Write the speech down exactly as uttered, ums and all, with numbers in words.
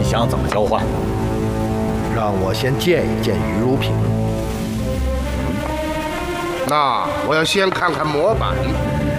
想怎么交换？ 让我先见一见于如萍。 那我要先看看模板。